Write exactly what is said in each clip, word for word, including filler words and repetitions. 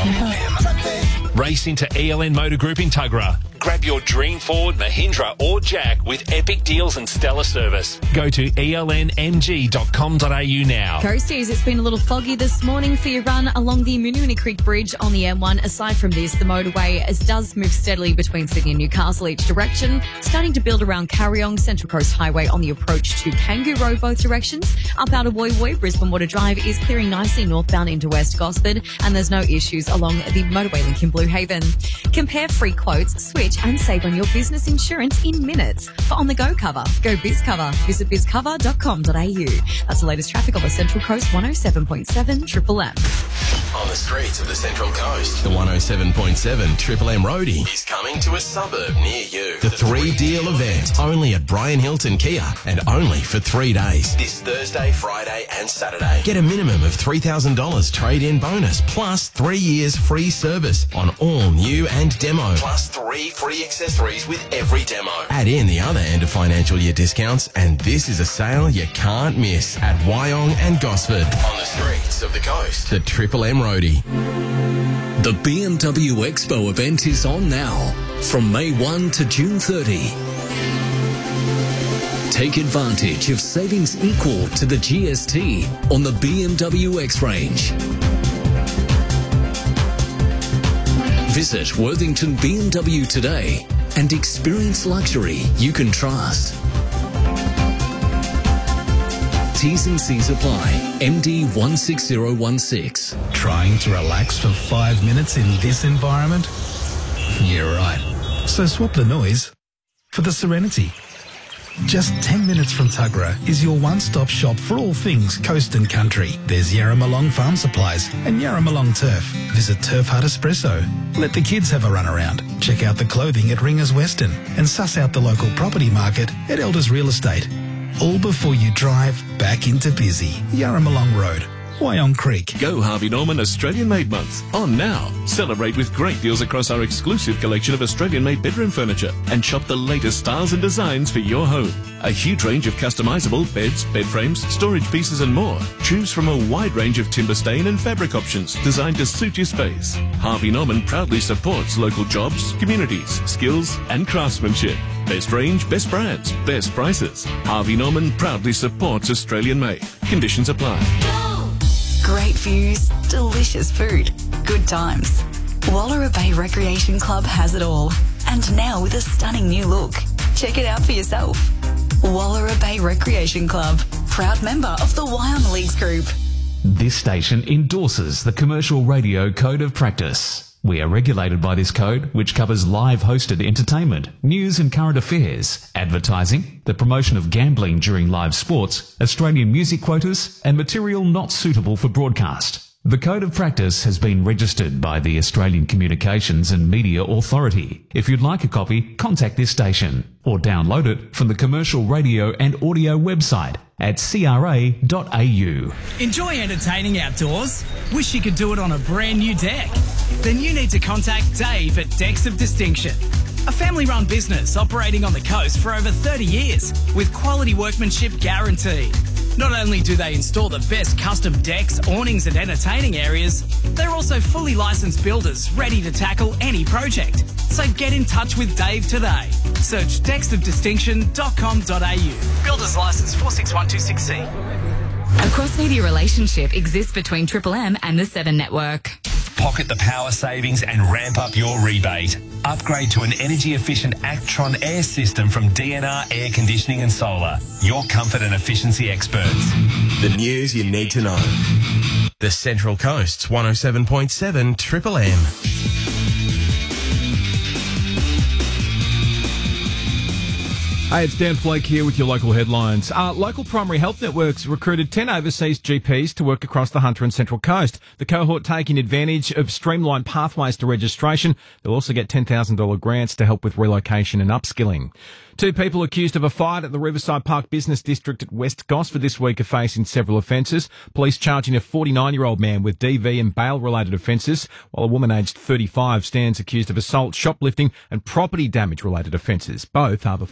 Race into E L N Motor Group in Tuggerah. Grab your dream Ford, Mahindra or Jack with epic deals and stellar service. Go to E L N M G dot com dot A U now. Coasties, it's been a little foggy this morning for your run along the Moonoonie Creek Bridge on the M one. Aside from this, the motorway is, does move steadily between Sydney and Newcastle each direction, starting to build around Carryong, Central Coast Highway on the approach to Kangaroo Road both directions. Up out of Woy Woy, Brisbane Water Drive is clearing nicely northbound into West Gosford, and there's no issues along the motorway link in Blue Haven. Compare free quotes, switch and save on your business insurance in minutes. For On The Go cover, go BizCover. Visit biz cover dot com dot A U. That's the latest traffic on the Central Coast one oh seven point seven Triple M. On the streets of the Central Coast, the one oh seven point seven Triple M Roadie is coming to a suburb near you. The Three Deal event, only at Brian Hilton Kia, and only for three days. This Thursday, Friday and Saturday. Get a minimum of three thousand dollars trade-in bonus, plus three years free service on all new and demo, plus three free accessories with every demo. Add in the other end of financial year discounts, and this is a sale you can't miss at Wyong and Gosford. On the streets of the coast, the Triple M Roadie. The B M W Expo event is on now, from May first to June thirtieth. Take advantage of savings equal to the G S T on the B M W X range. Visit Worthington B M W today and experience luxury you can trust. T's and C's apply. M D one six zero one six. Trying to relax for five minutes in this environment? You're right. So swap the noise for the serenity. Just ten minutes from Tuggerah is your one-stop shop for all things coast and country. There's Yarramalong Farm Supplies and Yarramalong Turf. Visit Turf Hut Espresso. Let the kids have a run around. Check out the clothing at Ringers Western and suss out the local property market at Elders Real Estate. All before you drive back into busy Yarramalong Road, Wyong Creek. Go Harvey Norman Australian Made Month on now. Celebrate with great deals across our exclusive collection of Australian made bedroom furniture and shop the latest styles and designs for your home. A huge range of customizable beds, bed frames, storage pieces and more. Choose from a wide range of timber stain and fabric options designed to suit your space. Harvey Norman proudly supports local jobs, communities, skills and craftsmanship. Best range, best brands, best prices. Harvey Norman proudly supports Australian made. Conditions apply. Great views, delicious food, good times. Wallara Bay Recreation Club has it all. And now with a stunning new look. Check it out for yourself. Wallara Bay Recreation Club, proud member of the Wyong Leagues Group. This station endorses the Commercial Radio Code of Practice. We are regulated by this code, which covers live hosted entertainment, news and current affairs, advertising, the promotion of gambling during live sports, Australian music quotas, and material not suitable for broadcast. The Code of Practice has been registered by the Australian Communications and Media Authority. If you'd like a copy, contact this station or download it from the Commercial Radio and Audio website at c r a dot a u. Enjoy entertaining outdoors? Wish you could do it on a brand new deck? Then you need to contact Dave at Decks of Distinction. A family-run business operating on the coast for over thirty years with quality workmanship guaranteed. Not only do they install the best custom decks, awnings and entertaining areas, they're also fully licensed builders ready to tackle any project. So get in touch with Dave today. Search decks of distinction dot com dot a u. Builders licence four six one two six C. A cross-media relationship exists between Triple M and the Seven Network. Pocket the power savings and ramp up your rebate. Upgrade to an energy-efficient Actron air system from D N R Air Conditioning and Solar. Your comfort and efficiency experts. The news you need to know. The Central Coast's one oh seven point seven Triple M. Hey, it's Dan Flake here with your local headlines. Uh, local primary health networks recruited ten overseas G Ps to work across the Hunter and Central Coast. The cohort taking advantage of streamlined pathways to registration. They'll also get ten thousand dollars grants to help with relocation and upskilling. Two people accused of a fight at the Riverside Park Business District at West Gosford this week are facing several offences. Police charging a forty-nine-year-old man with D V and bail-related offences, while a woman aged thirty-five stands accused of assault, shoplifting and property damage-related offences. Both are before the court.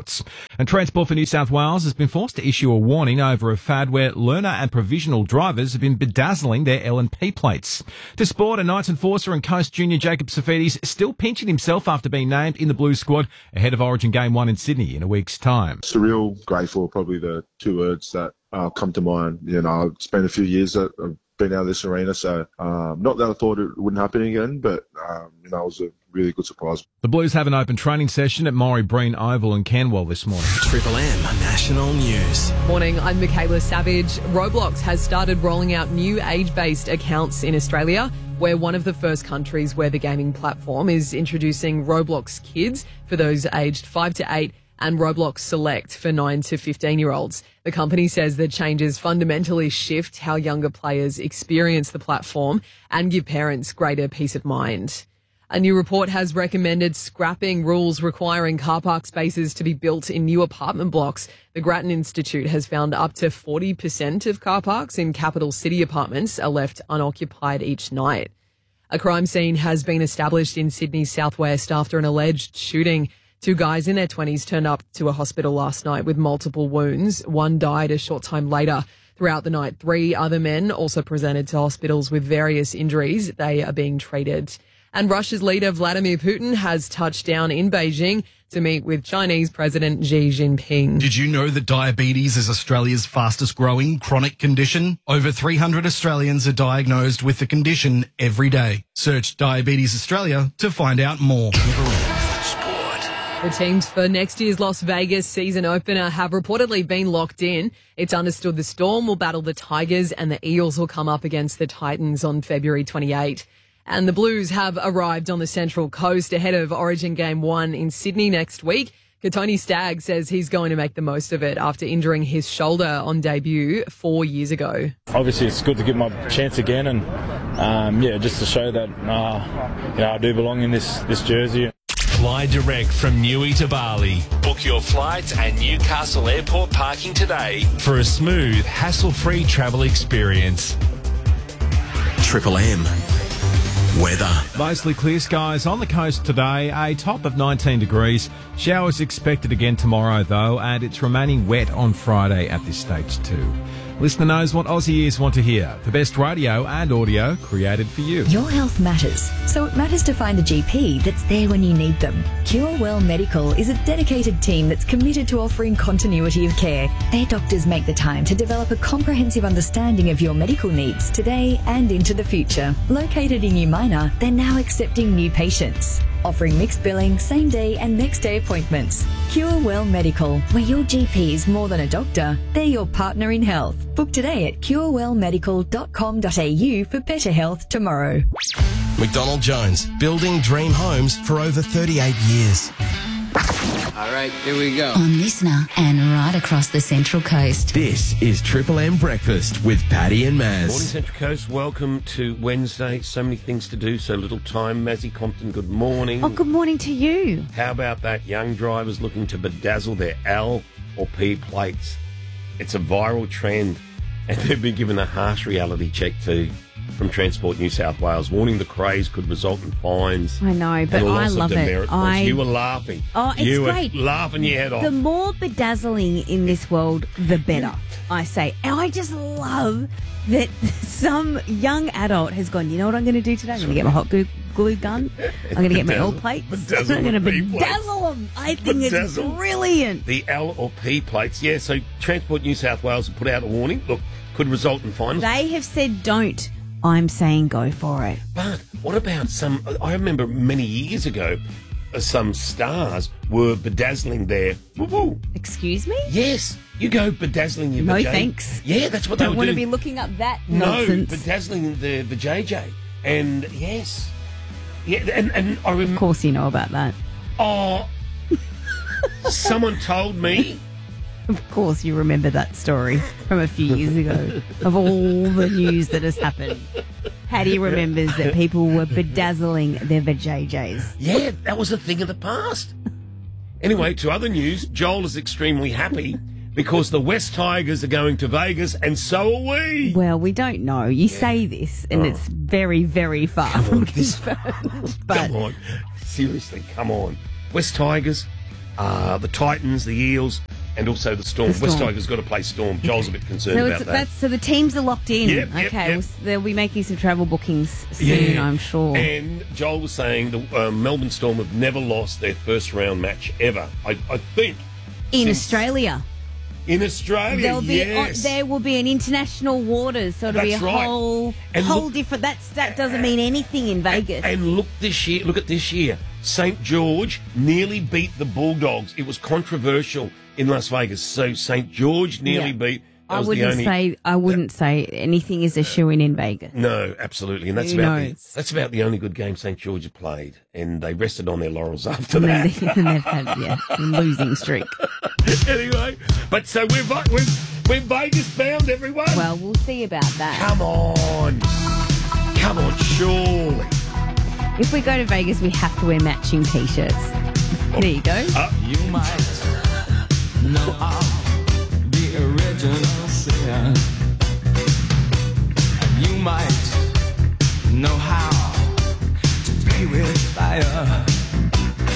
sports. And Transport for New South Wales has been forced to issue a warning over a fad where learner and provisional drivers have been bedazzling their L and P plates. To sport, a Knights enforcer and Coast junior Jacob Safidis still pinching himself after being named in the Blues squad ahead of Origin Game one in Sydney in a week's time. Surreal, grateful, probably the two words that uh, come to mind. You know, it's been a few years that I've been out of this arena, so um, not that I thought it wouldn't happen again, but um, you know, it was a really good surprise. The Blues have an open training session at Maury Breen Oval in Canwell this morning. Triple M National News. Morning, I'm Michaela Savage. Roblox has started rolling out new age-based accounts in Australia. We're one of the first countries where the gaming platform is introducing Roblox Kids for those aged five to eight and Roblox Select for nine to fifteen-year-olds. The company says the changes fundamentally shift how younger players experience the platform and give parents greater peace of mind. A new report has recommended scrapping rules requiring car park spaces to be built in new apartment blocks. The Grattan Institute has found up to forty percent of car parks in capital city apartments are left unoccupied each night. A crime scene has been established in Sydney's southwest after an alleged shooting. Two guys in their twenties turned up to a hospital last night with multiple wounds. One died a short time later. Throughout the night, three other men also presented to hospitals with various injuries. They are being treated. And Russia's leader Vladimir Putin has touched down in Beijing to meet with Chinese President Xi Jinping. Did you know that diabetes is Australia's fastest growing chronic condition? Over three hundred Australians are diagnosed with the condition every day. Search Diabetes Australia to find out more. The teams for next year's Las Vegas season opener have reportedly been locked in. It's understood the Storm will battle the Tigers and the Eels will come up against the Titans on February twenty-eighth. And the Blues have arrived on the Central Coast ahead of Origin Game one in Sydney next week. Tony Stagg says he's going to make the most of it after injuring his shoulder on debut four years ago. Obviously, it's good to get my chance again and, um, yeah, just to show that, uh, you know, I do belong in this, this jersey. Fly direct from Newey to Bali. Book your flights at Newcastle Airport parking today for a smooth, hassle-free travel experience. Triple M. Weather. Mostly clear skies on the coast today, a top of nineteen degrees. Showers expected again tomorrow though, and it's remaining wet on Friday at this stage too. Listener knows what Aussie ears want to hear. The best radio and audio created for you. Your health matters, so it matters to find a G P that's there when you need them. Cure Well Medical is a dedicated team that's committed to offering continuity of care. Their doctors make the time to develop a comprehensive understanding of your medical needs today and into the future. Located in Umina, they're now accepting new patients, offering mixed billing, same day and next day appointments. Cure Well Medical, where your G P is more than a doctor, they're your partner in health. Book today at cure well medical dot com dot a u for better health tomorrow. McDonald Jones, building dream homes for over thirty-eight years. All right, here we go. On Listener and right across the Central Coast. This is Triple M Breakfast with Paddy and Maz. Morning, Central Coast. Welcome to Wednesday. So many things to do, so little time. Mazzy Compton, good morning. Oh, good morning to you. How about that? Young drivers looking to bedazzle their L or P plates. It's a viral trend, and they've been given a harsh reality check too from Transport New South Wales, warning the craze could result in fines. I know, but and a I loss love of it. demerit points. I... You were laughing. Oh, it's you great. were laughing your head off. The more bedazzling in this world, the better, I say. And I just love that some young adult has gone, you know what I'm going to do today? I'm going to get my hot glue, glue gun. I'm going to get my L plates. Bedazzle I'm going to the P plates. bedazzle them. I think Bedazzle. it's brilliant. The L or P plates, yeah. So Transport New South Wales have put out a warning. Look, could result in fines. They have said don't. I'm saying go for it. But what about some... I remember many years ago, uh, some stars were bedazzling their... Woo-woo. Excuse me? Yes. You go bedazzling your... No vajay- thanks. Yeah, that's what Don't they were want to doing. be looking up that No, nonsense. bedazzling the, the J J. And yes. Yeah, and, and I remember... Of course you know about that. Oh, someone told me... Of course you remember that story from a few years ago of all the news that has happened. Paddy remembers that people were bedazzling their vajayjays. Yeah, that was a thing of the past. Anyway, to other news, Joel is extremely happy because the West Tigers are going to Vegas and so are we. Well, we don't know. You say this and Oh. it's very, very far Come from on, this- confirmed. But Come on. Seriously, come on. West Tigers, uh, the Titans, the Eels, and also the Storm. The Storm. West Tigers got to play Storm. Joel's a bit concerned So, about it's, that. that's, so the teams are locked in. Yep, yep, okay, yep. Well, they'll be making some travel bookings soon, I'm sure. And Joel was saying the uh, Melbourne Storm have never lost their first round match ever. I, I think in since- Australia. In Australia, There'll be yes. on, there will be an international waters, so it'll be a That's right. whole And whole look- different. That's that doesn't mean anything in Vegas. And look this year, look at this year. Saint George nearly beat the Bulldogs. It was controversial in Las Vegas. So Saint George nearly Yeah. beat. That I was wouldn't the only, say I wouldn't say anything is a shoe-in in Vegas. No, absolutely, and that's Who about the, knows? that's about the only good game Saint George have played, and they rested on their laurels after And that. they- and they've had yeah, a losing streak. Anyway, but so we're Ve- we're, we're Vegas bound, everyone. Well, we'll see about that. Come on, come on, surely. If we go to Vegas, we have to wear matching T-shirts. There you go. You might know of the original sin. And you might know how to play with fire.